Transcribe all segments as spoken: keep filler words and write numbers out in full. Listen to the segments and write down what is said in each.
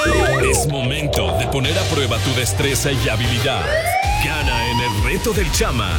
Es momento de poner a prueba tu destreza y habilidad. Gana en el reto del Chama.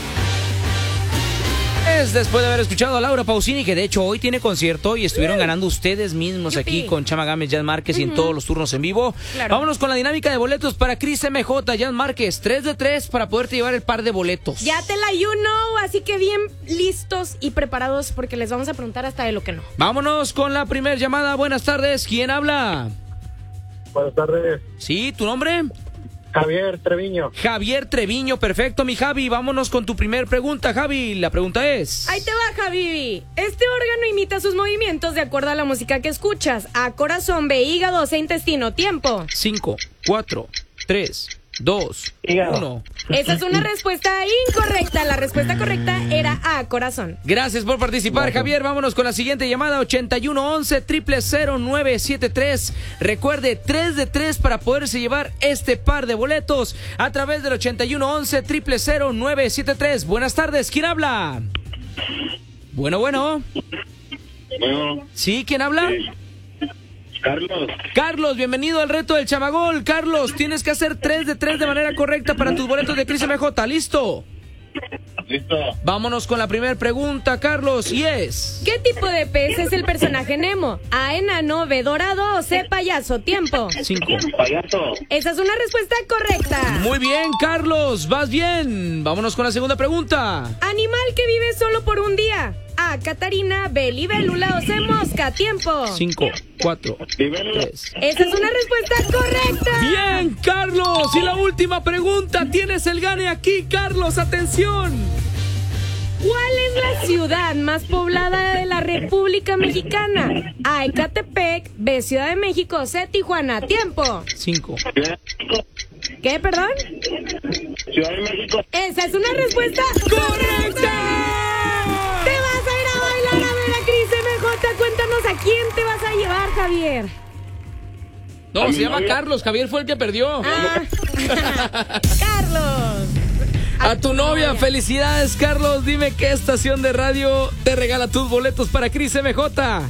Es después de haber escuchado a Laura Pausini, que de hecho hoy tiene concierto y estuvieron ganando ustedes mismos Yupi. aquí con Chama Gámez, Jan Márquez y en todos los turnos en vivo. Claro. Vámonos con la dinámica de boletos para Cris M J, Jan Márquez, tres de tres para poderte llevar el par de boletos. Ya te la you know, así que bien listos y preparados porque les vamos a preguntar hasta de lo que no. Vámonos con la primera llamada. Buenas tardes, ¿quién habla? Buenas tardes. Sí, ¿tu nombre? Javier Treviño. Javier Treviño, perfecto, mi Javi. Vámonos con tu primer pregunta, Javi. La pregunta es... Ahí te va, Javi. Este órgano imita sus movimientos de acuerdo a la música que escuchas. A, corazón; B, hígado; C, intestino. Tiempo. cinco, cuatro, tres, dos, Hígado. uno. Esa es una respuesta incorrecta. La respuesta correcta era A, corazón. Gracias por participar, Gracias. Javier. Vámonos con la siguiente llamada, ochenta y uno once, cero cero cero, nueve siete tres. Recuerde, tres de tres para poderse llevar este par de boletos a través del ochenta y uno once, cero cero cero, nueve siete tres. Buenas tardes, ¿quién habla? Bueno, bueno. Bueno, ¿Sí? ¿Quién habla? sí. Carlos. Carlos, bienvenido al reto del Chamagol. Carlos, tienes que hacer tres de tres de manera correcta para tus boletos de Cris M J. ¿Listo? Listo. Vámonos con la primera pregunta, Carlos, y es... ¿Qué tipo de pez es el personaje Nemo? A, enano; B, dorado; o C, payaso. Tiempo. Cinco. Payaso. Esa es una respuesta correcta. Muy bien, Carlos, vas bien. Vámonos con la segunda pregunta. Animal que vive solo por un día. A, Catarina; B, libélula; o C, mosca. Tiempo. Cinco, cuatro, Libélula. tres. Esa es una respuesta correcta. Bien, Carlos. Y la última pregunta. Tienes el gane aquí, Carlos. Atención. ¿Cuál es la ciudad más poblada de la República Mexicana? A, Ecatepec; B, Ciudad de México; C, Tijuana. Tiempo. Cinco. Ciudad de México. ¿Qué, perdón? Ciudad de México. Esa es una respuesta correcta. Te vas a ir a bailar a ver a Cris M J. Cuéntanos a quién te vas a llevar, Javier. No, ¿A se mi llama novia? Carlos. Javier fue el que perdió. Ah. Carlos. A tu novia, felicidades, Carlos. Dime qué estación de radio te regala tus boletos para Cris M J.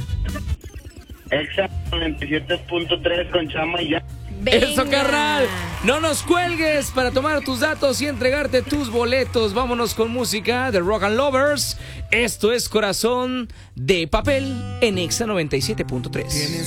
Exa noventa y siete punto tres con Chama y ya. Venga. Eso, carnal. No nos cuelgues para tomar tus datos y entregarte tus boletos. Vámonos con música de Rock and Lovers. Esto es Corazón de Papel en Exa noventa y siete punto tres.